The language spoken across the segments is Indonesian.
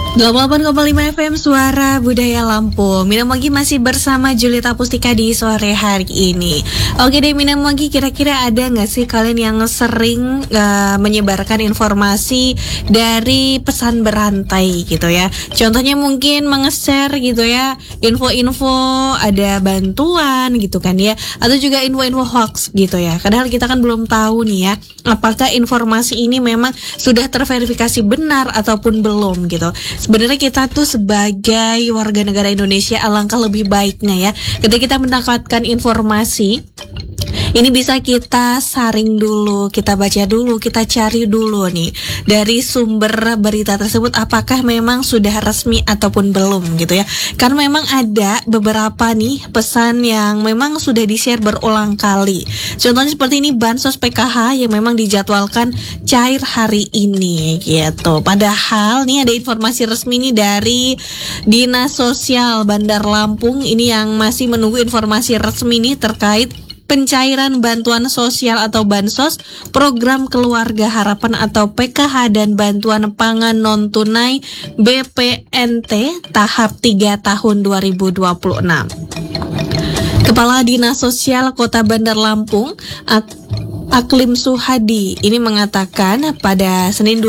88,5 FM Suara Budaya Lampung. Minam Mogi masih bersama Julita Pustika di sore hari ini. Oke deh Minam Mogi, kira-kira ada gak sih kalian yang sering menyebarkan informasi dari pesan berantai gitu ya? Contohnya mungkin menge-share gitu ya, info-info ada bantuan gitu kan ya, atau juga info-info hoax gitu ya. Padahal kita kan belum tahu nih ya, apakah informasi ini memang sudah terverifikasi benar ataupun belum gitu. Sebenarnya kita tuh sebagai warga negara Indonesia alangkah lebih baiknya ya, ketika kita mendapatkan informasi ini bisa kita saring dulu, kita baca dulu, kita cari dulu nih dari sumber berita tersebut apakah memang sudah resmi ataupun belum gitu ya. Karena memang ada beberapa nih pesan yang memang sudah di-share berulang kali. Contohnya seperti ini, bansos PKH yang memang dijadwalkan cair hari ini gitu. Padahal nih ada informasi resmi nih dari Dinas Sosial Bandar Lampung ini yang masih menunggu informasi resmi nih terkait pencairan bantuan sosial atau bansos, program keluarga harapan atau PKH dan bantuan pangan non tunai BPNT tahap 3 tahun 2026. Kepala Dinas Sosial Kota Bandar Lampung Aklim Suhadi ini mengatakan pada Senin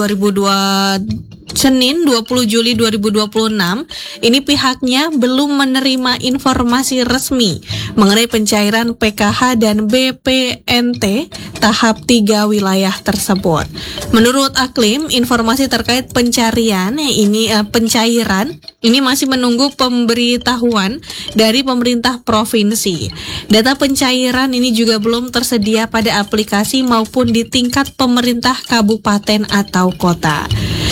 20 Juli 2026 ini pihaknya belum menerima informasi resmi mengenai pencairan PKH dan BPNT tahap 3 wilayah tersebut. Menurut Aklim, informasi terkait pencairan ini masih menunggu pemberitahuan dari pemerintah provinsi. Data pencairan ini juga belum tersedia pada aplikasi maupun di tingkat pemerintah kabupaten atau kota.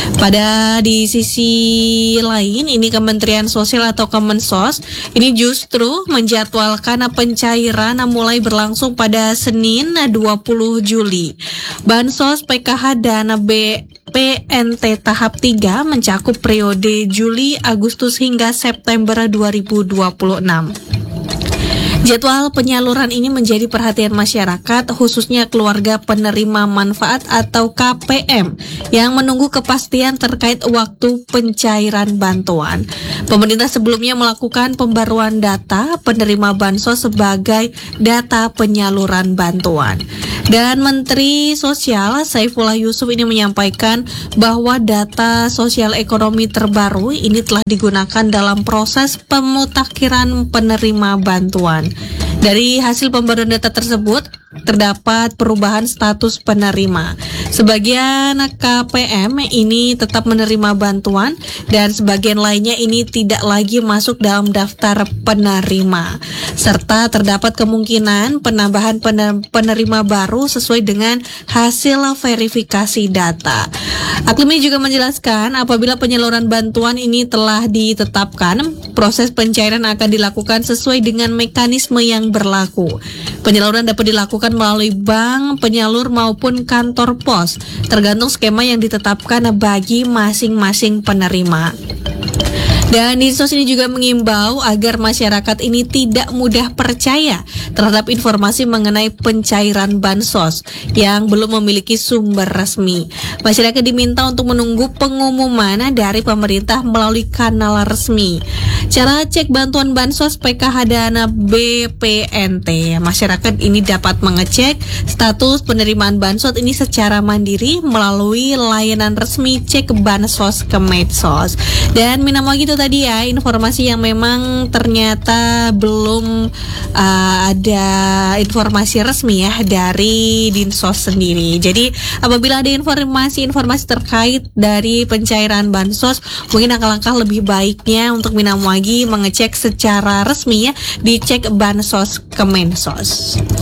Di sisi lain, ini Kementerian Sosial atau Kemensos ini justru menjadwalkan pencairan mulai berlangsung pada Senin 20 Juli. Bansos PKH dan BPNT tahap 3 mencakup periode Juli, Agustus hingga September 2026. Jadwal penyaluran ini menjadi perhatian masyarakat, khususnya keluarga penerima manfaat atau KPM yang menunggu kepastian terkait waktu pencairan bantuan. Pemerintah sebelumnya melakukan pembaruan data penerima bansos sebagai data penyaluran bantuan. Dan Menteri Sosial Saifullah Yusuf ini menyampaikan bahwa data sosial ekonomi terbaru ini telah digunakan dalam proses pemutakhiran penerima bantuan. Dari hasil pembaruan data tersebut, terdapat perubahan status penerima. Sebagian KPM ini tetap menerima bantuan dan sebagian lainnya ini tidak lagi masuk dalam daftar penerima. Serta terdapat kemungkinan penambahan penerima baru sesuai dengan hasil verifikasi data. Aklim ini juga menjelaskan apabila penyaluran bantuan ini telah ditetapkan, proses pencairan akan dilakukan sesuai dengan mekanisme yang berlaku. Penyaluran dapat dilakukan melalui bank, penyalur maupun kantor pos, tergantung skema yang ditetapkan bagi masing-masing penerima. Dan Dinsos ini juga mengimbau agar masyarakat ini tidak mudah percaya terhadap informasi mengenai pencairan bansos yang belum memiliki sumber resmi. Masyarakat diminta untuk menunggu pengumuman dari pemerintah melalui kanal resmi. Cara cek bantuan bansos PKH dan BPNT. Masyarakat ini dapat mengecek status penerimaan bansos ini secara mandiri melalui layanan resmi cek bansos ke medsos. Dan minam lagi itu tadi ya, informasi yang memang ternyata belum ada informasi resmi ya dari Dinsos sendiri. Jadi apabila ada informasi terkait dari pencairan bansos, mungkin langkah lebih baiknya untuk minam lagi mengecek secara resmi ya, dicek bansos ke Mensos.